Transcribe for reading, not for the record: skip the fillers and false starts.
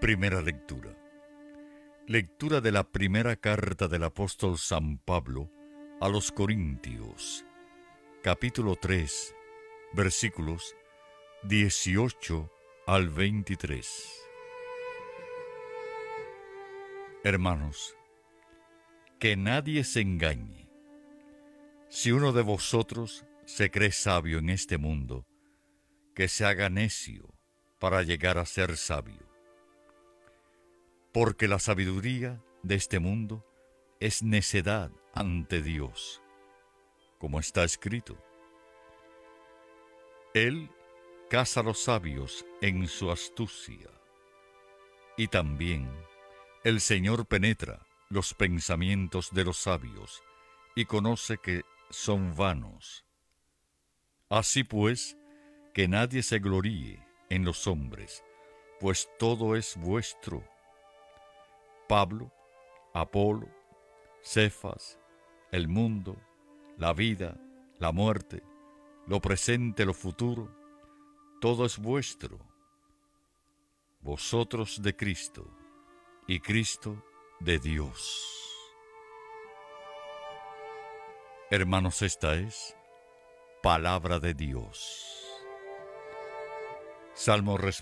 Primera lectura. Lectura de la primera carta del apóstol San Pablo a los Corintios, capítulo 3, versículos 18 al 23. Hermanos, que nadie se engañe. Si uno de vosotros se cree sabio en este mundo, que se haga necio para llegar a ser sabio. Porque la sabiduría de este mundo es necedad ante Dios, como está escrito. Él caza a los sabios en su astucia. Y también el Señor penetra los pensamientos de los sabios y conoce que son vanos. Así pues, que nadie se gloríe en los hombres, pues todo es vuestro. Pablo, Apolo, Cefas, el mundo, la vida, la muerte, lo presente, lo futuro, todo es vuestro. Vosotros de Cristo y Cristo de Dios. Hermanos, esta es palabra de Dios. Salmo